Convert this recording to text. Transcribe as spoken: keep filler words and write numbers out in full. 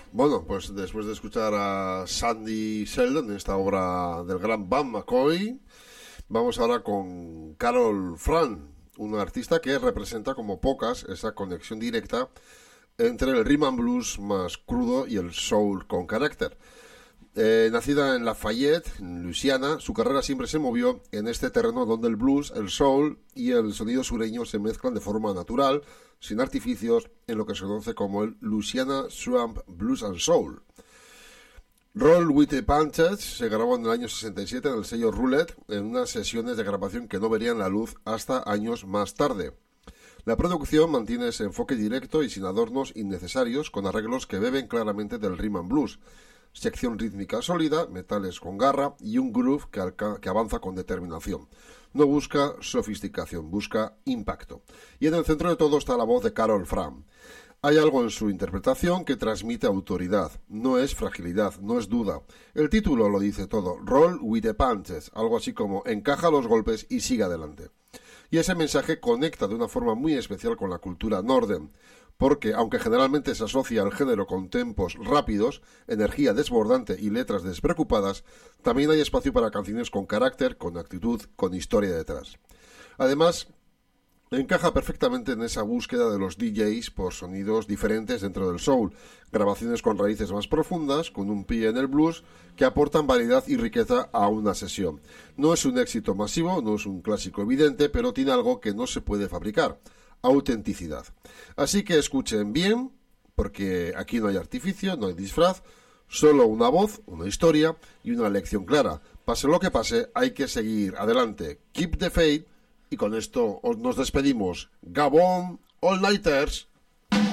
Bueno, pues después de escuchar a Sandy Sheldon en esta obra del gran Bam McCoy, vamos ahora con Carol Fran, una artista que representa como pocas esa conexión directa entre el rhythm and blues más crudo y el soul con carácter. Eh, nacida en Lafayette, en Luisiana, su carrera siempre se movió en este terreno donde el blues, el soul y el sonido sureño se mezclan de forma natural, sin artificios, en lo que se conoce como el Louisiana Swamp Blues and Soul. Roll with the Punches se grabó en el año sesenta y siete en el sello Roulette, en unas sesiones de grabación que no verían la luz hasta años más tarde. La producción mantiene ese enfoque directo y sin adornos innecesarios, con arreglos que beben claramente del rhythm and blues, sección rítmica sólida, metales con garra y un groove que, alca- que avanza con determinación. No busca sofisticación, busca impacto. Y en el centro de todo está la voz de Carol Fran. Hay algo en su interpretación que transmite autoridad, no es fragilidad, no es duda. El título lo dice todo, Roll with the Punches, algo así como encaja los golpes y sigue adelante. Y ese mensaje conecta de una forma muy especial con la cultura Norden, porque aunque generalmente se asocia al género con tempos rápidos, energía desbordante y letras despreocupadas, también hay espacio para canciones con carácter, con actitud, con historia detrás. Además, encaja perfectamente en esa búsqueda de los D Js por sonidos diferentes dentro del soul, grabaciones con raíces más profundas, con un pie en el blues, que aportan variedad y riqueza a una sesión. No es un éxito masivo, no es un clásico evidente, pero tiene algo que no se puede fabricar: autenticidad. Así que escuchen bien, porque aquí no hay artificio, no hay disfraz, solo una voz, una historia y una lección clara. Pase lo que pase, hay que seguir adelante. Keep the faith. Y con esto nos despedimos. Gabón, All Nighters.